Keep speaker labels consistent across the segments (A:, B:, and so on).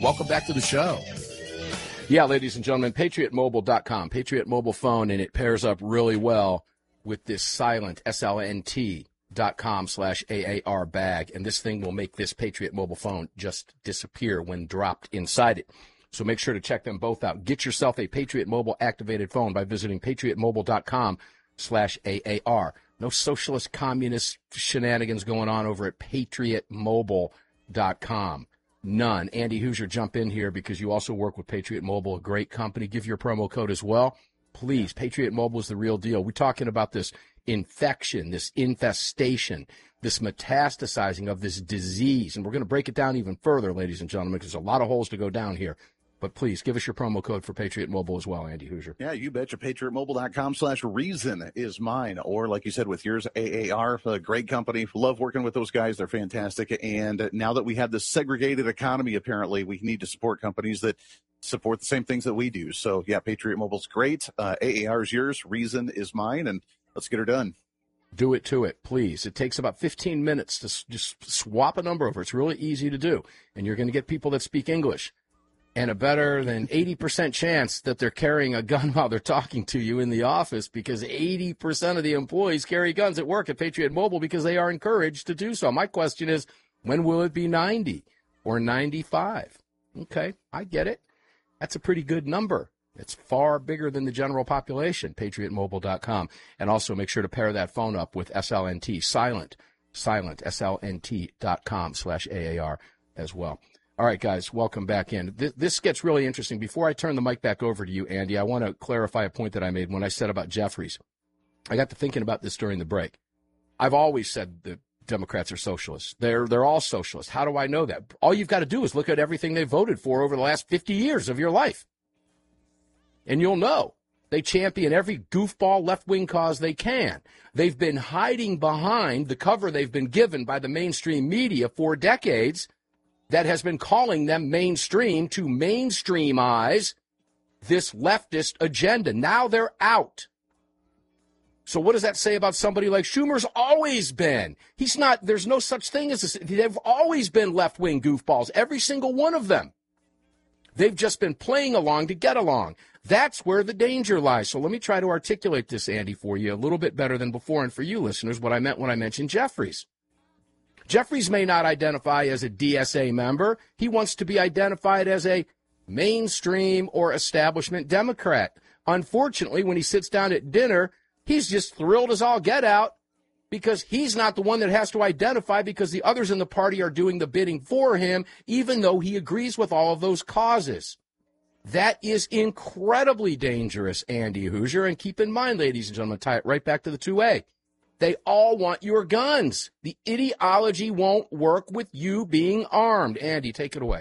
A: welcome back to the show. Yeah, ladies and gentlemen, PatriotMobile.com, Patriot Mobile phone, and it pairs up really well with this Silent, SLNT.com/AAR bag, and this thing will make this Patriot Mobile phone just disappear when dropped inside it. So make sure to check them both out. Get yourself a Patriot Mobile activated phone by visiting PatriotMobile.com/AAR. No socialist communist shenanigans going on over at PatriotMobile.com. None. Andy Hoosier, jump in here because you also work with Patriot Mobile, a great company. Give your promo code as well. Please, Patriot Mobile is the real deal. We're talking about this infection, this infestation, this metastasizing of this disease. And we're going to break it down even further, ladies and gentlemen, because there's a lot of holes to go down here. But please, give us your promo code for Patriot Mobile as well, Andy Hoosier.
B: Yeah, you betcha. PatriotMobile.com/reason is mine. Or, like you said, with yours, AAR, a great company. Love working with those guys. They're fantastic. And now that we have this segregated economy, apparently, we need to support companies that support the same things that we do. So, yeah, Patriot Mobile's great. AAR is yours. Reason is mine. And let's get her done.
A: Do it to it, please. It takes about 15 minutes to just swap a number over. It's really easy to do. And you're going to get people that speak English. And a better than 80% chance that they're carrying a gun while they're talking to you in the office, because 80% of the employees carry guns at work at Patriot Mobile because they are encouraged to do so. My question is, when will it be 90 or 95? Okay, I get it. That's a pretty good number. It's far bigger than the general population, PatriotMobile.com. And also make sure to pair that phone up with SLNT, silent, SLNT.com/AAR as well. All right, guys, welcome back in. This gets really interesting. Before I turn the mic back over to you, Andy, I want to clarify a point that I made when I said about Jeffries. I got to thinking about this during the break. I've always said that Democrats are socialists. They're all socialists. How do I know that? All you've got to do is look at everything they voted for over the last 50 years of your life, and you'll know. They champion every goofball left-wing cause they can. They've been hiding behind the cover they've been given by the mainstream media for decades that has been calling them mainstream to mainstreamize this leftist agenda. Now they're out. So what does that say about somebody like Schumer's always been? He's not, there's no such thing as this. They've always been left-wing goofballs, every single one of them. They've just been playing along to get along. That's where the danger lies. So let me try to articulate this, Andy, for you a little bit better than before, and for you listeners, what I meant when I mentioned Jeffries. Jeffries may not identify as a DSA member. He wants to be identified as a mainstream or establishment Democrat. Unfortunately, when he sits down at dinner, he's just thrilled as all get out because he's not the one that has to identify, because the others in the party are doing the bidding for him, even though he agrees with all of those causes. That is incredibly dangerous, Andy Hoosier. And keep in mind, ladies and gentlemen, tie it right back to the 2A. They all want your guns. The ideology won't work with you being armed. Andy, take it away.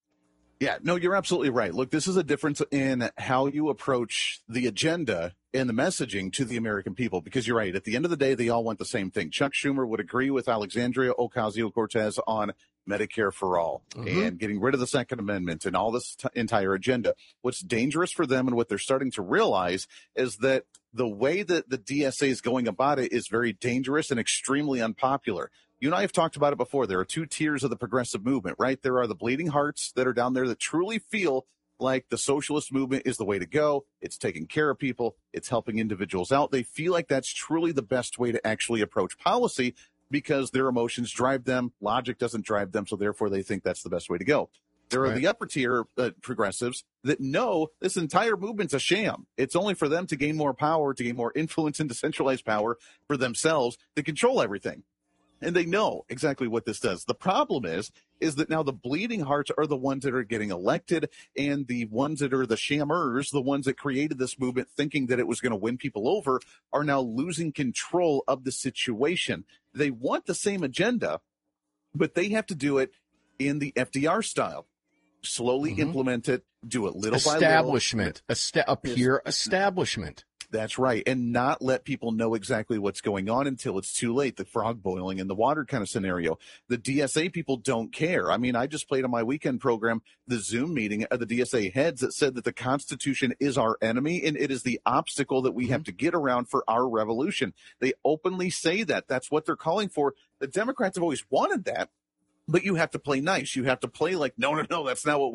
B: Yeah, no, you're absolutely right. Look, this is a difference in how you approach the agenda and the messaging to the American people, because you're right. At the end of the day, they all want the same thing. Chuck Schumer would agree with Alexandria Ocasio-Cortez on Medicare for all and getting rid of the Second Amendment and all this entire agenda. What's dangerous for them and what they're starting to realize is that the way that the DSA is going about it is very dangerous and extremely unpopular. You and I have talked about it before. There are two tiers of the progressive movement, right? There are the bleeding hearts that are down there that truly feel like the socialist movement is the way to go. It's taking care of people. It's helping individuals out. They feel like that's truly the best way to actually approach policy because their emotions drive them. Logic doesn't drive them, so therefore they think that's the best way to go. There are the upper tier progressives that know this entire movement's a sham. It's only for them to gain more power, to gain more influence and decentralized power for themselves to control everything. And they know exactly what this does. The problem is that now the bleeding hearts are the ones that are getting elected, and the ones that are the shammers, the ones that created this movement thinking that it was going to win people over, are now losing control of the situation. They want the same agenda, but they have to do it in the FDR style. Slowly implement it, do it little by little.
A: A pure establishment.
B: That's right. And not let people know exactly what's going on until it's too late. The frog boiling in the water kind of scenario. The DSA people don't care. I mean, I just played on my weekend program the Zoom meeting of the DSA heads that said that the Constitution is our enemy and it is the obstacle that we have to get around for our revolution. They openly say that. That's what they're calling for. The Democrats have always wanted that. But you have to play nice. You have to play like, no, that's not what